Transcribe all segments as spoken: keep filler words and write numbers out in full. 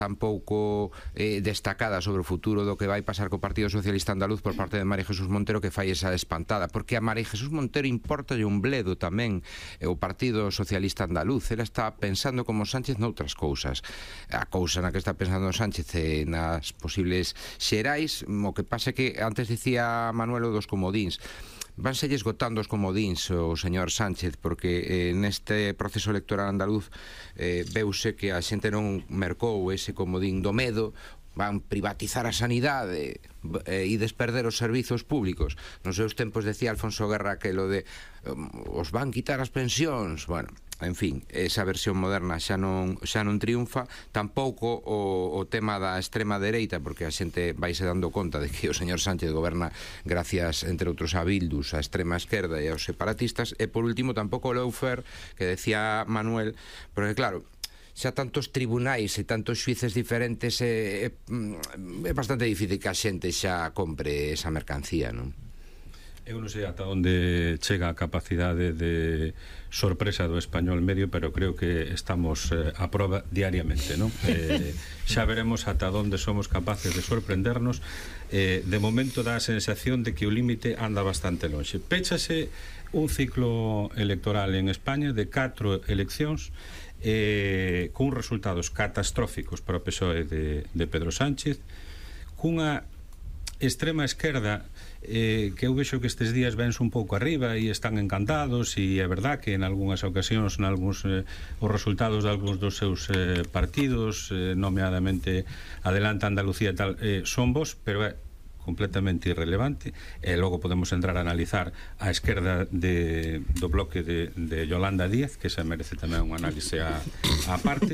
tampouco eh, destacada sobre o futuro do que vai pasar co Partido Socialista Andaluz por parte de María Jesús Montero, que fai esa espantada, porque a María Jesús Montero importa un bledo tamén eh, o Partido Socialista Andaluz. Ela está pensando como Sánchez noutras cousas. A cousa na que está pensando Sánchez é nas posibles xerais. O que pasa é que antes dicía Manuel dos comodíns, vanse esgotando os comodíns o señor Sánchez, porque eh, neste proceso electoral andaluz eh, veuse que a xente non mercou ese comodín do medo, van privatizar a sanidade eh, e desperder os servizos públicos. Nos seus tempos decía Alfonso Guerra que lo de um, os van quitar as pensións. Bueno, en fin, esa versión moderna xa non, xa non triunfa. Tampouco o, o tema da extrema dereita, porque a xente vaise dando conta de que o señor Sánchez goberna gracias, entre outros, a Bildus, a extrema esquerda e aos separatistas. E por último tampouco o lawfare, que decía Manuel, porque claro, xa tantos tribunais e tantos xuíces diferentes, é, é, é bastante difícil que a xente xa compre esa mercancía, non? Eu non sei ata onde chega a capacidade de sorpresa do español medio, pero creo que estamos eh, a proba diariamente, non? Eh, xa veremos ata onde somos capaces de sorprendernos. Eh, de momento dá a sensación de que o límite anda bastante longe. Péchase un ciclo electoral en España de catro eleccións eh, con resultados catastróficos para o P S O E de, de Pedro Sánchez, cunha extrema esquerda eh, que eu vexo que estes días vense un pouco arriba e están encantados, e é verdad que en algunhas ocasións en algúns, eh, os resultados de algúns dos seus eh, partidos, eh, nomeadamente Adelante Andalucía e tal, eh, son vos, pero é completamente irrelevante. E logo podemos entrar a analizar a esquerda de, do bloque de, de Yolanda Díaz, que se merece tamén un análise a, a parte.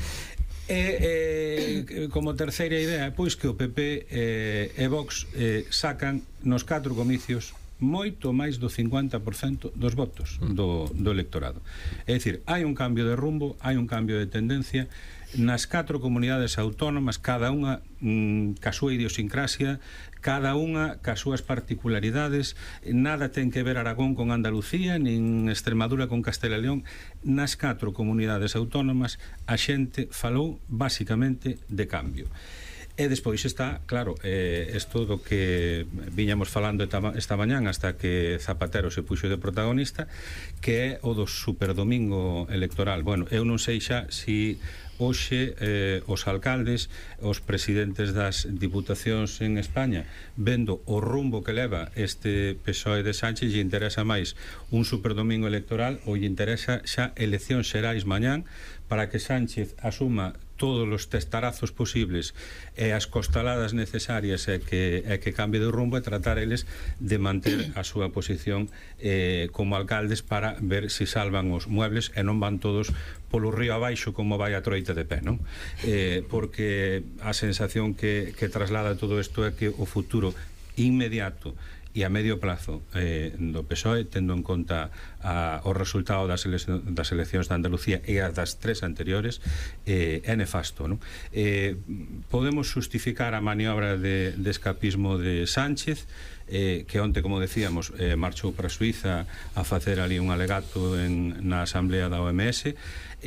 E, eh, como terceira idea, pois que o P P eh, e Vox eh, sacan nos catro comicios moito máis do cincuenta por cento dos votos do, do electorado. É dicir, hai un cambio de rumbo, hai un cambio de tendencia nas catro comunidades autónomas, cada unha mm, ca súa idiosincrasia, cada unha ca súas particularidades. Nada ten que ver Aragón con Andalucía, nin Extremadura con Castela e León. Nas catro comunidades autónomas a xente falou basicamente de cambio. E despois está, claro, eh, isto do que viñamos falando esta mañán hasta que Zapatero se puxo de protagonista, que é o do superdomingo electoral. Bueno, eu non sei xa si hoxe eh, os alcaldes, os presidentes das diputacións en España, vendo o rumbo que leva este P S O E de Sánchez, lle interesa máis un superdomingo electoral ou lle interesa xa eleccións xerais mañán para que Sánchez asuma todos os testarazos posibles e as costaladas necesarias e que, e que cambie de rumbo, e tratar eles de manter a súa posición eh, como alcaldes para ver se si salvan os muebles e non van todos polo río abaixo como vai a troita de pé, non? Eh, porque a sensación que, que traslada todo isto é que o futuro inmediato e a medio plazo eh, do P S O E, tendo en conta a, o resultado das, ele das eleccións de Andalucía e as das tres anteriores, eh, é nefasto, non? Eh, podemos justificar a maniobra de, de escapismo de Sánchez, eh, que onte, como decíamos, eh, marchou para Suiza a facer ali un alegato en, na Asamblea da O M S.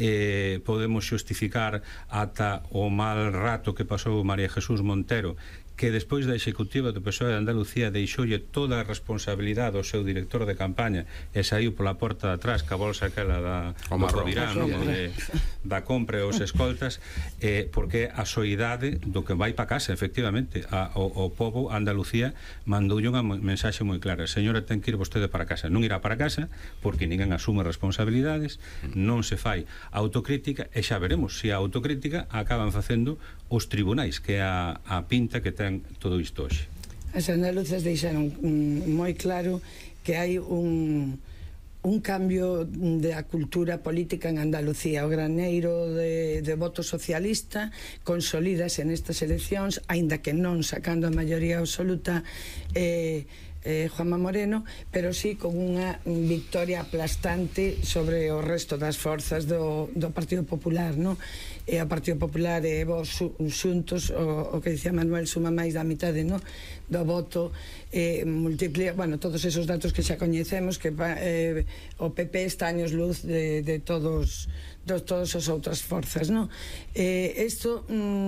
Eh, podemos justificar ata o mal rato que pasou María Jesús Montero, que despois da executiva do P S O E de Andalucía deixoulle toda a responsabilidade ao seu director de campaña e saiu pola porta de atrás ca bolsa aquela da, do Covirán, non? De, da compra e os escoltas, eh, porque a soidade do que vai pa casa, efectivamente. A, o, o povo Andalucía mandoulle unha mensaxe moi clara: señora, ten que ir vostede para casa. Non irá para casa porque ninguén asume responsabilidades, non se fai autocrítica, e xa veremos se a autocrítica acaban facendo os tribunais, que é a, a pinta que ten todo isto hoxe. As andaluzas deixaron mm, moi claro que hai un, un cambio da cultura política en Andalucía. O graneiro de, de voto socialista consolídase nestas eleccións, aínda que non sacando a maioría absoluta eh, eh, Juanma Moreno, pero sí con unha victoria aplastante sobre o resto das forzas do, do Partido Popular, non? E o Partido Popular e vos xuntos, o, o que dicía Manuel, suma máis da mitade, non? Do voto, eh, multiplica, bueno, todos esos datos que xa coñecemos, que eh, o P P está años luz de, de todos de todas as outras forzas, non? Eh, isto... Mm,